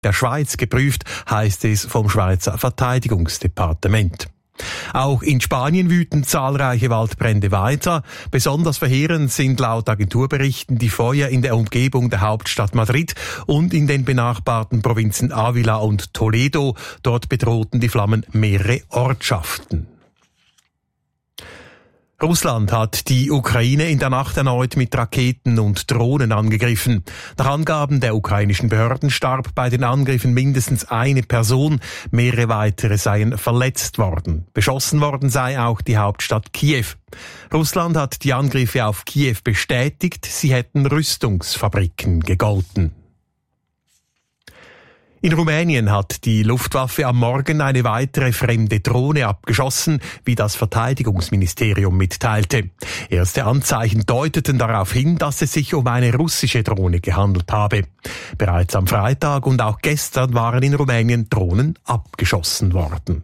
der Schweiz geprüft, heisst es vom Schweizer Verteidigungsdepartement. Auch in Spanien wüten zahlreiche Waldbrände weiter. Besonders verheerend sind laut Agenturberichten die Feuer in der Umgebung der Hauptstadt Madrid und in den benachbarten Provinzen Ávila und Toledo. Dort bedrohten die Flammen mehrere Ortschaften. Russland hat die Ukraine in der Nacht erneut mit Raketen und Drohnen angegriffen. Nach Angaben der ukrainischen Behörden starb bei den Angriffen mindestens eine Person, mehrere weitere seien verletzt worden. Beschossen worden sei auch die Hauptstadt Kiew. Russland hat die Angriffe auf Kiew bestätigt, sie hätten Rüstungsfabriken gegolten. In Rumänien hat die Luftwaffe am Morgen eine weitere fremde Drohne abgeschossen, wie das Verteidigungsministerium mitteilte. Erste Anzeichen deuteten darauf hin, dass es sich um eine russische Drohne gehandelt habe. Bereits am Freitag und auch gestern waren in Rumänien Drohnen abgeschossen worden.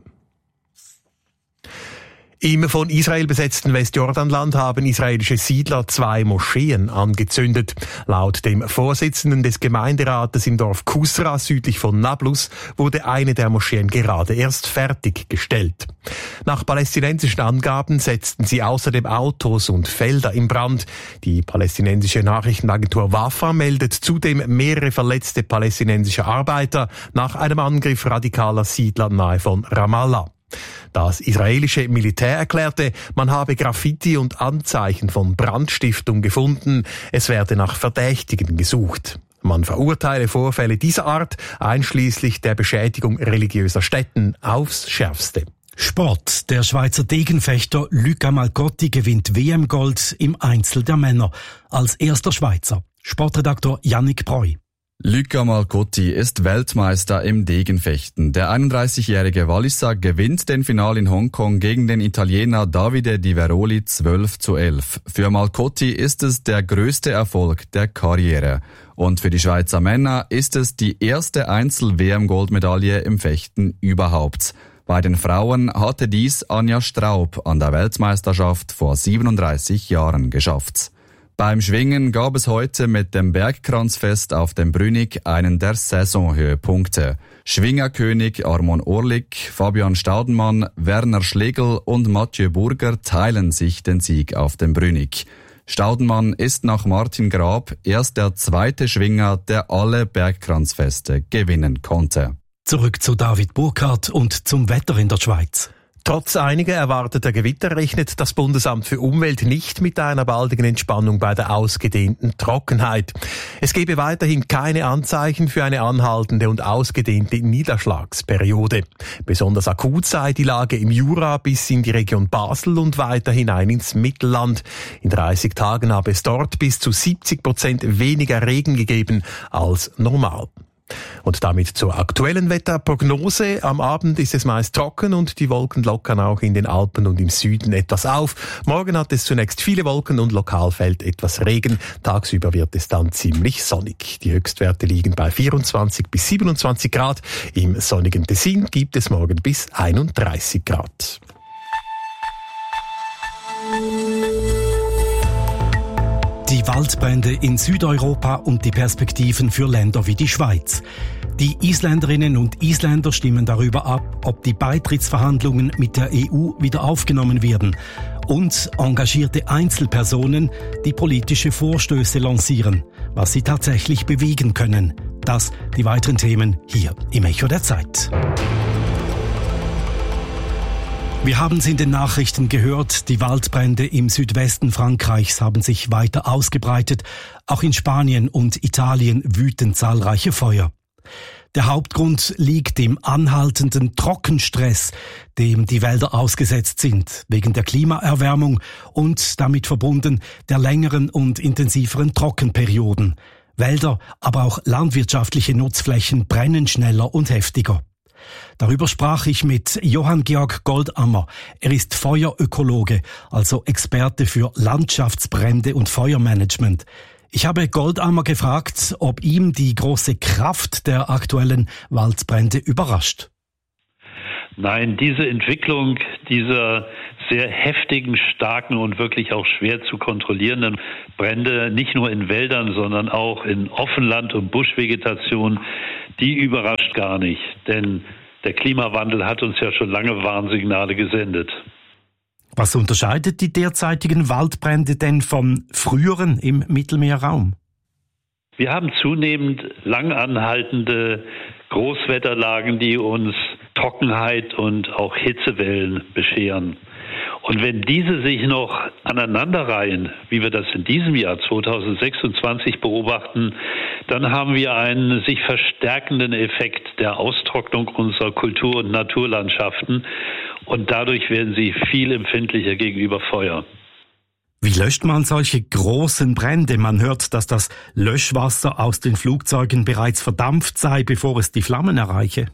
Im von Israel besetzten Westjordanland haben israelische Siedler 2 Moscheen angezündet. Laut dem Vorsitzenden des Gemeinderates im Dorf Kusra südlich von Nablus wurde eine der Moscheen gerade erst fertiggestellt. Nach palästinensischen Angaben setzten sie außerdem Autos und Felder in Brand. Die palästinensische Nachrichtenagentur Wafa meldet zudem mehrere verletzte palästinensische Arbeiter nach einem Angriff radikaler Siedler nahe von Ramallah. Das israelische Militär erklärte, man habe Graffiti und Anzeichen von Brandstiftung gefunden. Es werde nach Verdächtigen gesucht. Man verurteile Vorfälle dieser Art, einschließlich der Beschädigung religiöser Stätten, aufs Schärfste. Sport. Der Schweizer Degenfechter Luca Malcotti gewinnt WM-Gold im Einzel der Männer. Als erster Schweizer. Sportredaktor Yannick Breu. Luca Malcotti ist Weltmeister im Degenfechten. Der 31-jährige Walliser gewinnt den Final in Hongkong gegen den Italiener Davide Di Veroli 12:11. Für Malcotti ist es der größte Erfolg der Karriere. Und für die Schweizer Männer ist es die erste Einzel-WM-Goldmedaille im Fechten überhaupt. Bei den Frauen hatte dies Anja Straub an der Weltmeisterschaft vor 37 Jahren geschafft. Beim Schwingen gab es heute mit dem Bergkranzfest auf dem Brünig einen der Saisonhöhepunkte. Schwingerkönig Armon Orlik, Fabian Staudenmann, Werner Schlegel und Mathieu Burger teilen sich den Sieg auf dem Brünig. Staudenmann ist nach Martin Grab erst der zweite Schwinger, der alle Bergkranzfeste gewinnen konnte. Zurück zu David Burkhardt und zum Wetter in der Schweiz. Trotz einiger erwarteter Gewitter rechnet das Bundesamt für Umwelt nicht mit einer baldigen Entspannung bei der ausgedehnten Trockenheit. Es gebe weiterhin keine Anzeichen für eine anhaltende und ausgedehnte Niederschlagsperiode. Besonders akut sei die Lage im Jura bis in die Region Basel und weiter hinein ins Mittelland. In 30 Tagen habe es dort bis zu 70% weniger Regen gegeben als normal. Und damit zur aktuellen Wetterprognose. Am Abend ist es meist trocken und die Wolken lockern auch in den Alpen und im Süden etwas auf. Morgen hat es zunächst viele Wolken und lokal fällt etwas Regen. Tagsüber wird es dann ziemlich sonnig. Die Höchstwerte liegen bei 24 bis 27 Grad. Im sonnigen Tessin gibt es morgen bis 31 Grad. Die Waldbrände in Südeuropa und die Perspektiven für Länder wie die Schweiz. Die Isländerinnen und Isländer stimmen darüber ab, ob die Beitrittsverhandlungen mit der EU wieder aufgenommen werden. Und engagierte Einzelpersonen, die politische Vorstöße lancieren, was sie tatsächlich bewegen können. Das die weiteren Themen hier im Echo der Zeit. Wir haben es in den Nachrichten gehört, die Waldbrände im Südwesten Frankreichs haben sich weiter ausgebreitet. Auch in Spanien und Italien wüten zahlreiche Feuer. Der Hauptgrund liegt im anhaltenden Trockenstress, dem die Wälder ausgesetzt sind, wegen der Klimaerwärmung und damit verbunden der längeren und intensiveren Trockenperioden. Wälder, aber auch landwirtschaftliche Nutzflächen brennen schneller und heftiger. Darüber sprach ich mit Johann Georg Goldammer. Er ist Feuerökologe, also Experte für Landschaftsbrände und Feuermanagement. Ich habe Goldammer gefragt, ob ihm die große Kraft der aktuellen Waldbrände überrascht. Nein, diese Entwicklung dieser sehr heftigen, starken und wirklich auch schwer zu kontrollierenden Brände, nicht nur in Wäldern, sondern auch in Offenland und Buschvegetation, die überrascht gar nicht. Denn der Klimawandel hat uns ja schon lange Warnsignale gesendet. Was unterscheidet die derzeitigen Waldbrände denn von früheren im Mittelmeerraum? Wir haben zunehmend lang anhaltende Großwetterlagen, die uns Trockenheit und auch Hitzewellen bescheren. Und wenn diese sich noch aneinanderreihen, wie wir das in diesem Jahr 2026 beobachten, dann haben wir einen sich verstärkenden Effekt der Austrocknung unserer Kultur- und Naturlandschaften und dadurch werden sie viel empfindlicher gegenüber Feuer. Wie löscht man solche großen Brände? Man hört, dass das Löschwasser aus den Flugzeugen bereits verdampft sei, bevor es die Flammen erreiche.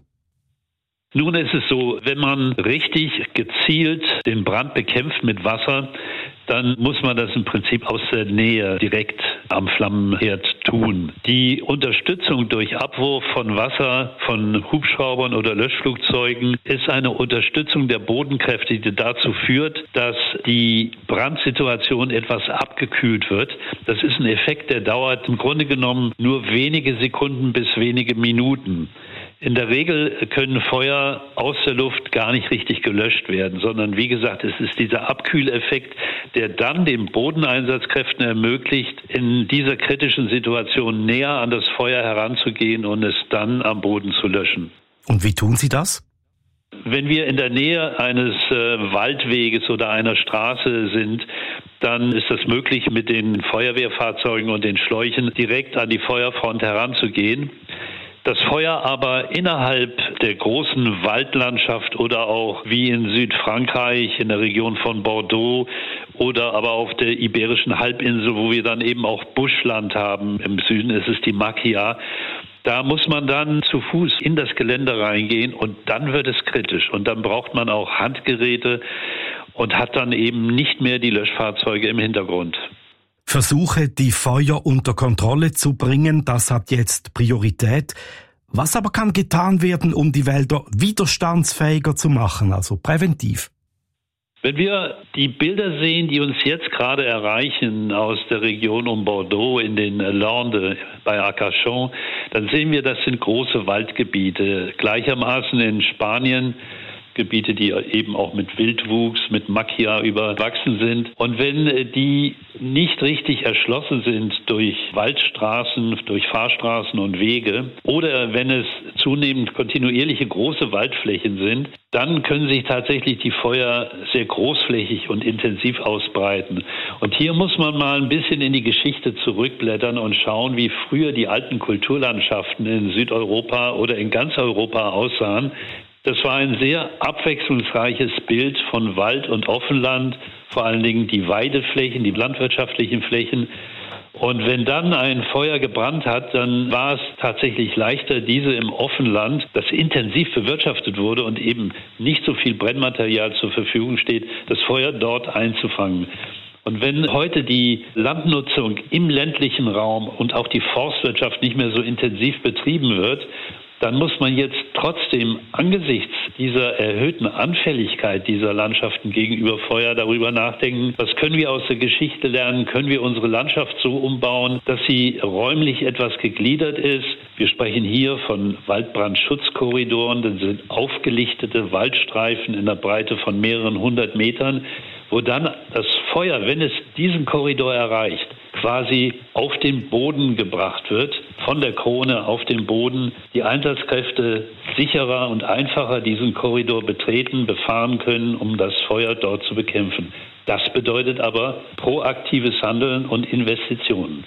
Nun ist es so, wenn man richtig gezielt den Brand bekämpft mit Wasser, dann muss man das im Prinzip aus der Nähe direkt am Flammenherd tun. Die Unterstützung durch Abwurf von Wasser von Hubschraubern oder Löschflugzeugen ist eine Unterstützung der Bodenkräfte, die dazu führt, dass die Brandsituation etwas abgekühlt wird. Das ist ein Effekt, der dauert im Grunde genommen nur wenige Sekunden bis wenige Minuten. In der Regel können Feuer aus der Luft gar nicht richtig gelöscht werden, sondern wie gesagt, es ist dieser Abkühleffekt, der dann den Bodeneinsatzkräften ermöglicht, in dieser kritischen Situation näher an das Feuer heranzugehen und es dann am Boden zu löschen. Und wie tun Sie das? Wenn wir in der Nähe eines Waldweges oder einer Straße sind, dann ist es möglich, mit den Feuerwehrfahrzeugen und den Schläuchen direkt an die Feuerfront heranzugehen. Das Feuer aber innerhalb der großen Waldlandschaft oder auch wie in Südfrankreich, in der Region von Bordeaux oder aber auf der Iberischen Halbinsel, wo wir dann eben auch Buschland haben, im Süden ist es die Macchia. Da muss man dann zu Fuß in das Gelände reingehen und dann wird es kritisch. Und dann braucht man auch Handgeräte und hat dann eben nicht mehr die Löschfahrzeuge im Hintergrund. Versuche, die Feuer unter Kontrolle zu bringen, das hat jetzt Priorität. Was aber kann getan werden, um die Wälder widerstandsfähiger zu machen, also präventiv? Wenn wir die Bilder sehen, die uns jetzt gerade erreichen aus der Region um Bordeaux in den Landes bei Arcachon, dann sehen wir, das sind große Waldgebiete. Gleichermaßen in Spanien Gebiete, die eben auch mit Wildwuchs, mit Macchia überwachsen sind. Und wenn die nicht richtig erschlossen sind durch Waldstraßen, durch Fahrstraßen und Wege oder wenn es zunehmend kontinuierliche große Waldflächen sind, dann können sich tatsächlich die Feuer sehr großflächig und intensiv ausbreiten. Und hier muss man mal ein bisschen in die Geschichte zurückblättern und schauen, wie früher die alten Kulturlandschaften in Südeuropa oder in ganz Europa aussahen. Das war ein sehr abwechslungsreiches Bild von Wald und Offenland, vor allen Dingen die Weideflächen, die landwirtschaftlichen Flächen. Und wenn dann ein Feuer gebrannt hat, dann war es tatsächlich leichter, diese im Offenland, das intensiv bewirtschaftet wurde und eben nicht so viel Brennmaterial zur Verfügung steht, das Feuer dort einzufangen. Und wenn heute die Landnutzung im ländlichen Raum und auch die Forstwirtschaft nicht mehr so intensiv betrieben wird, dann muss man jetzt trotzdem angesichts dieser erhöhten Anfälligkeit dieser Landschaften gegenüber Feuer darüber nachdenken, was können wir aus der Geschichte lernen, können wir unsere Landschaft so umbauen, dass sie räumlich etwas gegliedert ist. Wir sprechen hier von Waldbrandschutzkorridoren, das sind aufgelichtete Waldstreifen in der Breite von mehreren 100 Metern, wo dann das Feuer, wenn es diesen Korridor erreicht, quasi auf den Boden gebracht wird, von der Krone auf den Boden, die Einsatzkräfte sicherer und einfacher diesen Korridor betreten, befahren können, um das Feuer dort zu bekämpfen. Das bedeutet aber proaktives Handeln und Investitionen.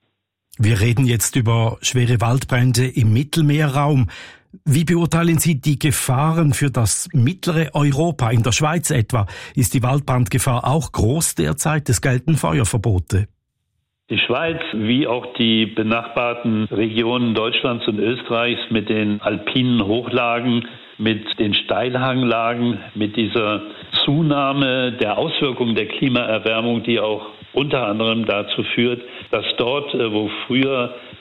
Wir reden jetzt über schwere Waldbrände im Mittelmeerraum. Wie beurteilen Sie die Gefahren für das mittlere Europa? In der Schweiz etwa ist die Waldbrandgefahr auch groß derzeit. Es gelten Feuerverbote. Die Schweiz, wie auch die benachbarten Regionen Deutschlands und Österreichs mit den alpinen Hochlagen, mit den Steilhanglagen, mit dieser Zunahme der Auswirkungen der Klimaerwärmung, die auch unter anderem dazu führt, dass dort, wo früher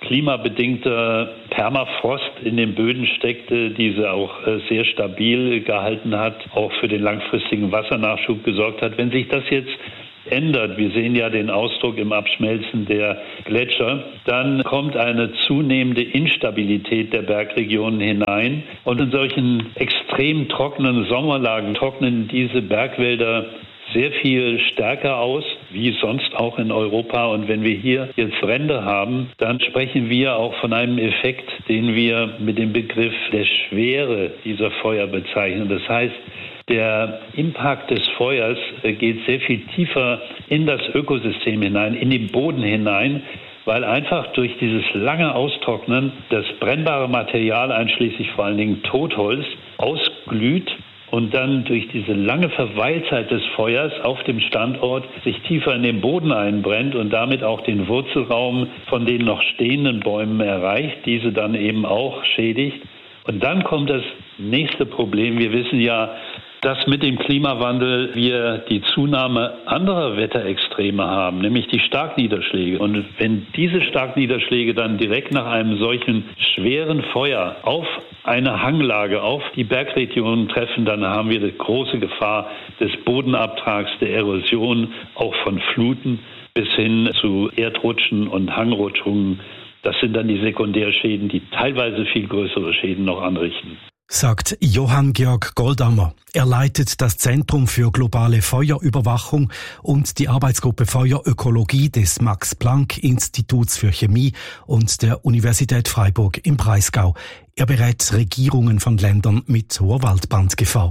klimabedingter Permafrost in den Böden steckte, diese auch sehr stabil gehalten hat, auch für den langfristigen Wassernachschub gesorgt hat. Wenn sich das jetzt ändert, wir sehen ja den Ausdruck im Abschmelzen der Gletscher, dann kommt eine zunehmende Instabilität der Bergregionen hinein. Und in solchen extrem trockenen Sommerlagen trocknen diese Bergwälder sehr viel stärker aus, wie sonst auch in Europa. Und wenn wir hier jetzt Brände haben, dann sprechen wir auch von einem Effekt, den wir mit dem Begriff der Schwere dieser Feuer bezeichnen. Das heißt, der Impact des Feuers geht sehr viel tiefer in das Ökosystem hinein, in den Boden hinein, weil einfach durch dieses lange Austrocknen das brennbare Material, einschließlich vor allen Dingen Totholz, ausglüht und dann durch diese lange Verweilzeit des Feuers auf dem Standort sich tiefer in den Boden einbrennt und damit auch den Wurzelraum von den noch stehenden Bäumen erreicht, diese dann eben auch schädigt. Und dann kommt das nächste Problem. Wir wissen ja, dass mit dem Klimawandel wir die Zunahme anderer Wetterextreme haben, nämlich die Starkniederschläge. Und wenn diese Starkniederschläge dann direkt nach einem solchen schweren Feuer auf eine Hanglage, auf die Bergregionen treffen, dann haben wir die große Gefahr des Bodenabtrags, der Erosion, auch von Fluten bis hin zu Erdrutschen und Hangrutschungen. Das sind dann die Sekundärschäden, die teilweise viel größere Schäden noch anrichten. Sagt Johann Georg Goldammer. Er leitet das Zentrum für globale Feuerüberwachung und die Arbeitsgruppe Feuerökologie des Max-Planck-Instituts für Chemie und der Universität Freiburg im Breisgau. Er berät Regierungen von Ländern mit hoher Waldbrandgefahr.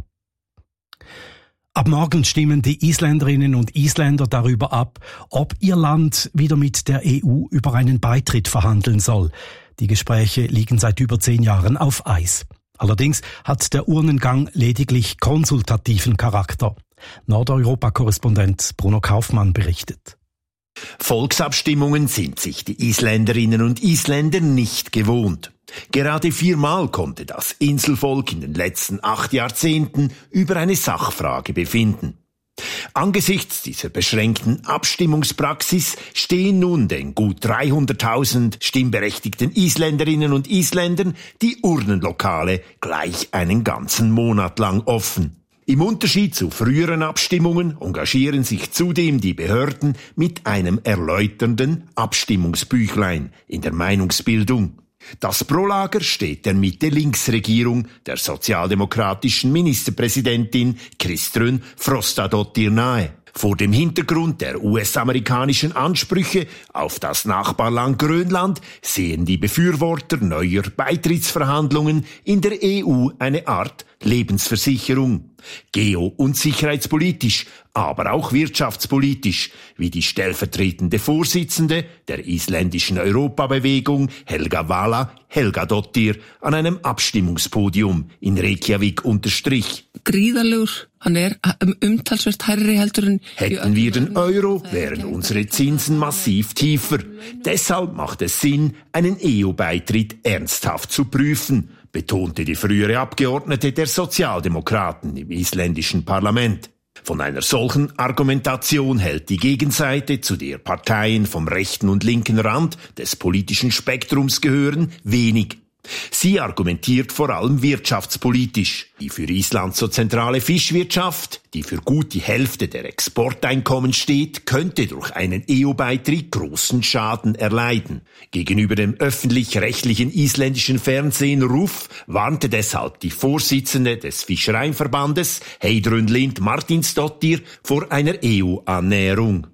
Ab morgen stimmen die Isländerinnen und Isländer darüber ab, ob ihr Land wieder mit der EU über einen Beitritt verhandeln soll. Die Gespräche liegen seit über 10 Jahren auf Eis. Allerdings hat der Urnengang lediglich konsultativen Charakter. Nordeuropa-Korrespondent Bruno Kaufmann berichtet. Volksabstimmungen sind sich die Isländerinnen und Isländer nicht gewohnt. Gerade 4-mal konnte das Inselvolk in den letzten 8 Jahrzehnten über eine Sachfrage befinden. Angesichts dieser beschränkten Abstimmungspraxis stehen nun den gut 300.000 stimmberechtigten Isländerinnen und Isländern die Urnenlokale gleich einen ganzen Monat lang offen. Im Unterschied zu früheren Abstimmungen engagieren sich zudem die Behörden mit einem erläuternden Abstimmungsbüchlein in der Meinungsbildung. Das Pro-Lager steht der Mitte-Links-Regierung der sozialdemokratischen Ministerpräsidentin Kristrún Frostadóttir nahe. Vor dem Hintergrund der US-amerikanischen Ansprüche auf das Nachbarland Grönland sehen die Befürworter neuer Beitrittsverhandlungen in der EU eine Art Lebensversicherung. Geo- und sicherheitspolitisch, aber auch wirtschaftspolitisch, wie die stellvertretende Vorsitzende der isländischen Europabewegung Helga Vala Helgadóttir an einem Abstimmungspodium in Reykjavik unterstrich. Hätten wir den Euro, wären unsere Zinsen massiv tiefer. Deshalb macht es Sinn, einen EU-Beitritt ernsthaft zu prüfen, betonte die frühere Abgeordnete der Sozialdemokraten im isländischen Parlament. Von einer solchen Argumentation hält die Gegenseite, zu der Parteien vom rechten und linken Rand des politischen Spektrums gehören, wenig. Sie argumentiert vor allem wirtschaftspolitisch. Die für Island so zentrale Fischwirtschaft, die für gut die Hälfte der Exporteinkommen steht, könnte durch einen EU-Beitritt großen Schaden erleiden. Gegenüber dem öffentlich-rechtlichen isländischen Fernsehen RÚV warnte deshalb die Vorsitzende des Fischereiverbandes, Heidrun Lind Martinsdóttir, vor einer EU-Annäherung.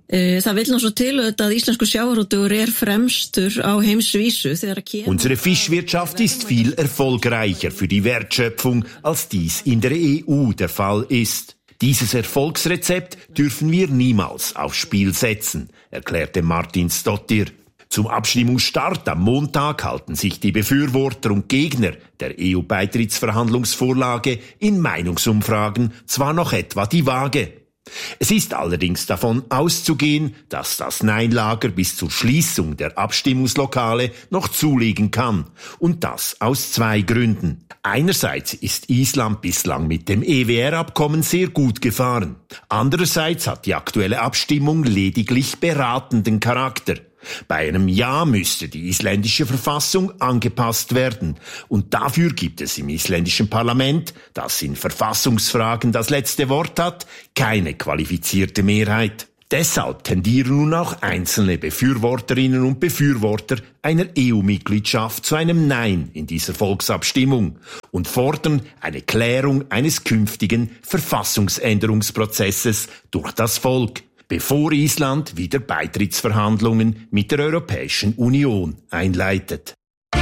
Unsere Fischwirtschaft ist viel erfolgreicher für die Wertschöpfung, als dies in der EU der Fall ist. Dieses Erfolgsrezept dürfen wir niemals aufs Spiel setzen, erklärte Martinsdóttir. Zum Abstimmungsstart am Montag halten sich die Befürworter und Gegner der EU-Beitrittsverhandlungsvorlage in Meinungsumfragen zwar noch etwa die Waage. Es ist allerdings davon auszugehen, dass das Nein-Lager bis zur Schließung der Abstimmungslokale noch zulegen kann. Und das aus 2 Gründen. Einerseits ist Island bislang mit dem EWR-Abkommen sehr gut gefahren. Andererseits hat die aktuelle Abstimmung lediglich beratenden Charakter. Bei einem Ja müsste die isländische Verfassung angepasst werden. Und dafür gibt es im isländischen Parlament, das in Verfassungsfragen das letzte Wort hat, keine qualifizierte Mehrheit. Deshalb tendieren nun auch einzelne Befürworterinnen und Befürworter einer EU-Mitgliedschaft zu einem Nein in dieser Volksabstimmung und fordern eine Klärung eines künftigen Verfassungsänderungsprozesses durch das Volk, bevor Island wieder Beitrittsverhandlungen mit der Europäischen Union einleitet.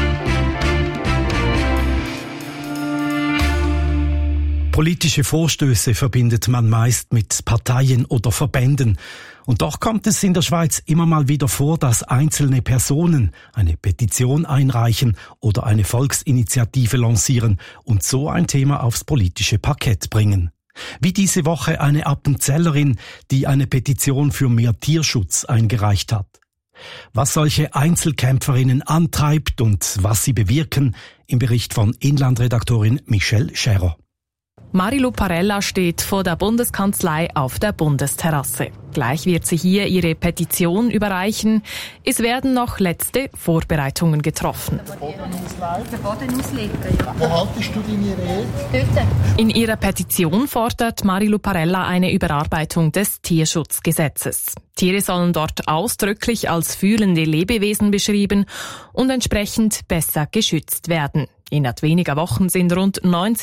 Politische Vorstöße verbindet man meist mit Parteien oder Verbänden. Und doch kommt es in der Schweiz immer mal wieder vor, dass einzelne Personen eine Petition einreichen oder eine Volksinitiative lancieren und so ein Thema aufs politische Parkett bringen. Wie diese Woche eine Appenzellerin, die eine Petition für mehr Tierschutz eingereicht hat. Was solche Einzelkämpferinnen antreibt und was sie bewirken, im Bericht von Inlandredaktorin Michelle Scherer. Marilu Parella steht vor der Bundeskanzlei auf der Bundesterrasse. Gleich wird sie hier ihre Petition überreichen. Es werden noch letzte Vorbereitungen getroffen. Wo haltest du deine Rede? In ihrer Petition fordert Marilu Parella eine Überarbeitung des Tierschutzgesetzes. Tiere sollen dort ausdrücklich als fühlende Lebewesen beschrieben und entsprechend besser geschützt werden. Innerhalb weniger Wochen sind rund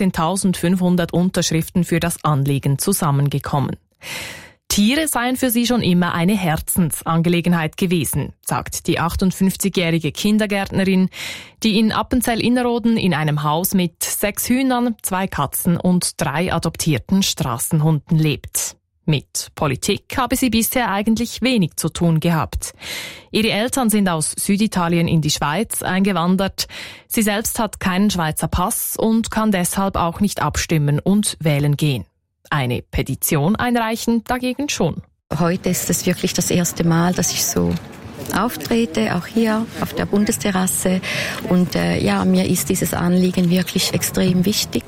19.500 Unterschriften für das Anliegen zusammengekommen. Tiere seien für sie schon immer eine Herzensangelegenheit gewesen, sagt die 58-jährige Kindergärtnerin, die in Appenzell-Innerrhoden in einem Haus mit 6 Hühnern, 2 Katzen und 3 adoptierten Straßenhunden lebt. Mit Politik habe sie bisher eigentlich wenig zu tun gehabt. Ihre Eltern sind aus Süditalien in die Schweiz eingewandert. Sie selbst hat keinen Schweizer Pass und kann deshalb auch nicht abstimmen und wählen gehen. Eine Petition einreichen dagegen schon. Heute ist es wirklich das erste Mal, dass ich so auftrete, auch hier auf der Bundesterrasse. Und mir ist dieses Anliegen wirklich extrem wichtig.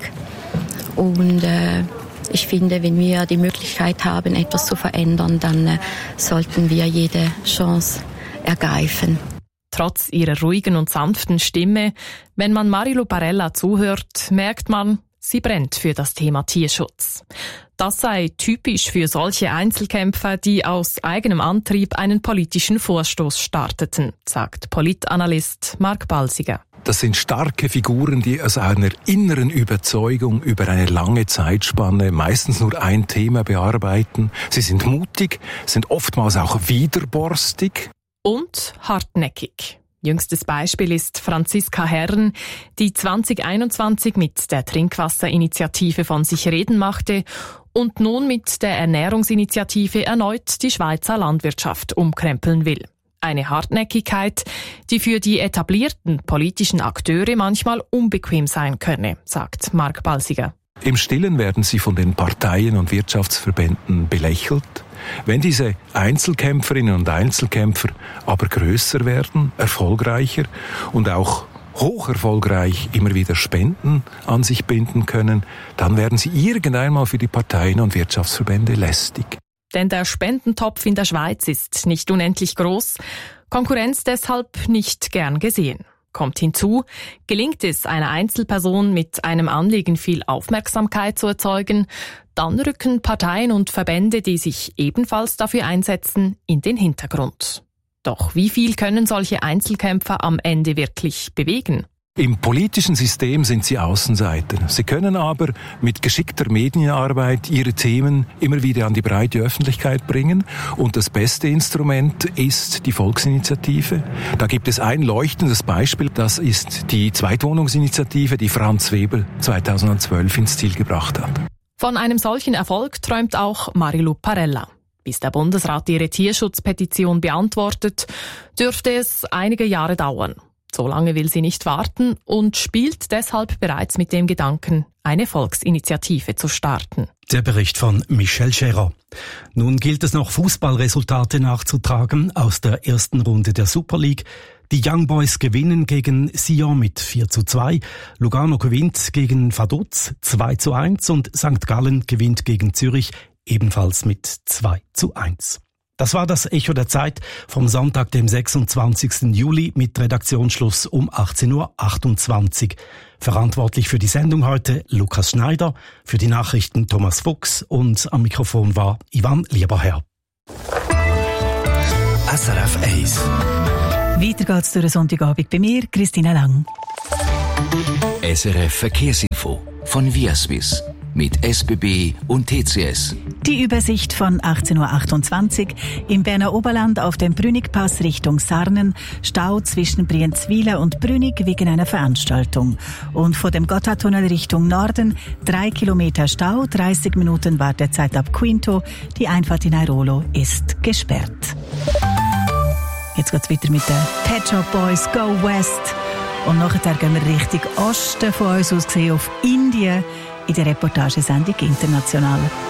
Und ich finde, wenn wir die Möglichkeit haben, etwas zu verändern, dann sollten wir jede Chance ergreifen. Trotz ihrer ruhigen und sanften Stimme, wenn man Marilu Parella zuhört, merkt man, sie brennt für das Thema Tierschutz. Das sei typisch für solche Einzelkämpfer, die aus eigenem Antrieb einen politischen Vorstoß starteten, sagt Politanalyst Mark Balsiger. Das sind starke Figuren, die aus einer inneren Überzeugung über eine lange Zeitspanne meistens nur ein Thema bearbeiten. Sie sind mutig, sind oftmals auch widerborstig. Und hartnäckig. Jüngstes Beispiel ist Franziska Herren, die 2021 mit der Trinkwasserinitiative von sich reden machte und nun mit der Ernährungsinitiative erneut die Schweizer Landwirtschaft umkrempeln will. Eine Hartnäckigkeit, die für die etablierten politischen Akteure manchmal unbequem sein könne, sagt Mark Balsiger. Im Stillen werden sie von den Parteien und Wirtschaftsverbänden belächelt. Wenn diese Einzelkämpferinnen und Einzelkämpfer aber größer werden, erfolgreicher und auch hoch erfolgreich immer wieder Spenden an sich binden können, dann werden sie irgendeinmal für die Parteien und Wirtschaftsverbände lästig. Denn der Spendentopf in der Schweiz ist nicht unendlich groß, Konkurrenz deshalb nicht gern gesehen. Kommt hinzu, gelingt es einer Einzelperson mit einem Anliegen viel Aufmerksamkeit zu erzeugen, dann rücken Parteien und Verbände, die sich ebenfalls dafür einsetzen, in den Hintergrund. Doch wie viel können solche Einzelkämpfer am Ende wirklich bewegen? Im politischen System sind sie Außenseiter. Sie können aber mit geschickter Medienarbeit ihre Themen immer wieder an die breite Öffentlichkeit bringen. Und das beste Instrument ist die Volksinitiative. Da gibt es ein leuchtendes Beispiel. Das ist die Zweitwohnungsinitiative, die Franz Weber 2012 ins Ziel gebracht hat. Von einem solchen Erfolg träumt auch Marilu Parella. Bis der Bundesrat ihre Tierschutzpetition beantwortet, dürfte es einige Jahre dauern. So lange will sie nicht warten und spielt deshalb bereits mit dem Gedanken, eine Volksinitiative zu starten. Der Bericht von Michelle Scherer. Nun gilt es noch, Fußballresultate nachzutragen aus der ersten Runde der Super League. Die Young Boys gewinnen gegen Sion mit 4:2, Lugano gewinnt gegen Vaduz 2:1 und St. Gallen gewinnt gegen Zürich ebenfalls mit 2:1. Das war das Echo der Zeit vom Sonntag, dem 26. Juli mit Redaktionsschluss um 18.28 Uhr. Verantwortlich für die Sendung heute Lukas Schneider, für die Nachrichten Thomas Fuchs und am Mikrofon war Ivan Lieberherr. SRF 1. Weiter geht's durch den Sonntagabend bei mir, Christina Lang. SRF Verkehrsinfo von Viaswiss mit SBB und TCS. Die Übersicht von 18.28 Uhr im Berner Oberland auf dem Brünnigpass Richtung Sarnen, Stau zwischen Brienz-Wiler und Brünig wegen einer Veranstaltung. Und von dem Gotthardtunnel Richtung Norden 3 Kilometer Stau, 30 Minuten Wartezeit ab Quinto. Die Einfahrt in Airolo ist gesperrt. Jetzt geht's weiter mit den Pet Shop Boys Go West. Und nachher gehen wir Richtung Osten von uns aus gesehen auf Indien in der Reportagesendung International.